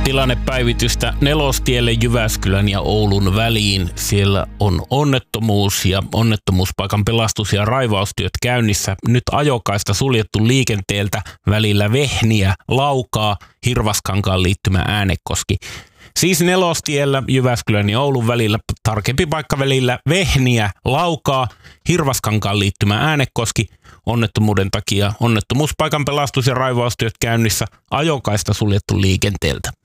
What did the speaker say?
Tilannepäivitystä Nelostielle Jyväskylän ja Oulun väliin. Siellä on onnettomuus ja onnettomuuspaikan pelastus- ja raivaustyöt käynnissä. Nyt ajokaista suljettu liikenteeltä välillä Vehniä, Laukaa, Hirvaskankaan liittymä Äänekoski. Siis Nelostiellä Jyväskylän ja Oulun välillä, tarkempi paikka välillä Vehniä, Laukaa, Hirvaskankaan liittymä Äänekoski. Onnettomuuden takia onnettomuuspaikan pelastus- ja raivaustyöt käynnissä, ajokaista suljettu liikenteeltä.